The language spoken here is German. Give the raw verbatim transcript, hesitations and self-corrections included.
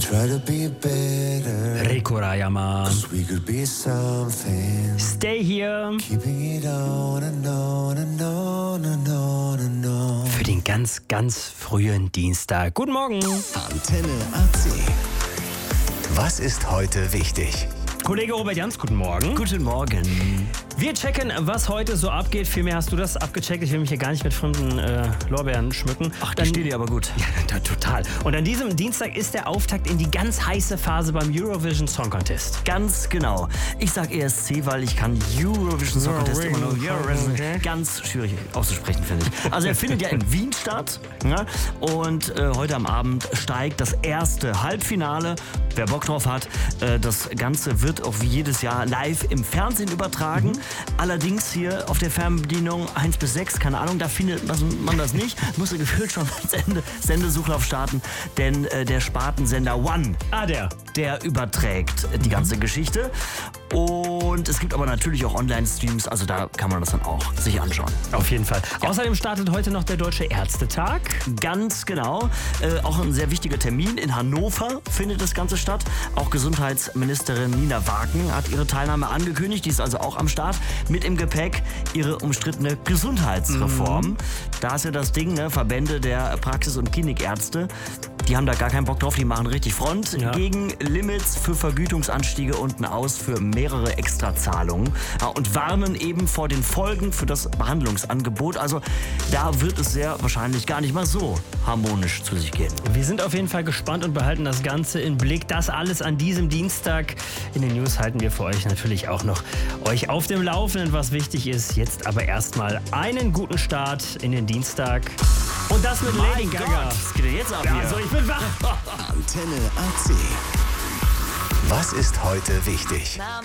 try to be better. Rico Rayama. Cause we could be something. Stay here. Keeping it on and on and on and on and on. Für den ganz, ganz frühen Dienstag. Guten Morgen. Antenne A C. Was ist heute wichtig? Kollege Robert Jans, guten Morgen. Guten Morgen. Wir checken, was heute so abgeht. Vielmehr hast du das abgecheckt. Ich will mich hier gar nicht mit fremden äh, Lorbeeren schmücken. Ach, da steht dir aber gut. Ja, total. Und an diesem Dienstag ist der Auftakt in die ganz heiße Phase beim Eurovision Song Contest. Ganz genau. Ich sag E S C, weil ich kann Eurovision Song Contest immer nur Eurovision ganz schwierig auszusprechen, finde ich. Also er findet ja in Wien statt. Ja? Und äh, heute am Abend steigt das erste Halbfinale. Wer Bock drauf hat, äh, das Ganze wird auch wie jedes Jahr live im Fernsehen übertragen. Mhm. Allerdings hier auf der Fernbedienung eins bis sechs, keine Ahnung, da findet man das nicht. Musste gefühlt schon Sende, Sendesuchlauf starten, denn äh, der Spartensender One, Ah, der. der überträgt die ganze Geschichte. Und es gibt aber natürlich auch Online-Streams, also da kann man das dann auch sich anschauen. Auf jeden Fall. Ja. Außerdem startet heute noch der Deutsche Ärztetag. Ganz genau. Äh, auch ein sehr wichtiger Termin. In Hannover findet das Ganze statt. Auch Gesundheitsministerin Nina Wagen hat ihre Teilnahme angekündigt. Die ist also auch am Start. Mit im Gepäck ihre umstrittene Gesundheitsreform. Mhm. Da ist ja das Ding, ne? Verbände der Praxis- und Klinikärzte. Die haben da gar keinen Bock drauf, die machen richtig Front ja. gegen Limits für Vergütungsanstiege und ein Aus für mehrere Extrazahlungen ja, und warnen eben vor den Folgen für das Behandlungsangebot. Also da wird es sehr wahrscheinlich gar nicht mal so harmonisch zu sich gehen. Wir sind auf jeden Fall gespannt und behalten das Ganze im Blick. Das alles an diesem Dienstag. In den News halten wir für euch natürlich auch noch euch auf dem Laufenden, was wichtig ist. Jetzt aber erstmal einen guten Start in den Dienstag. Und das mit Lady Mein Gaga. Gott, was geht denn jetzt ab Ja, hier? also ich bin wach. Antenne A C. Was ist heute wichtig?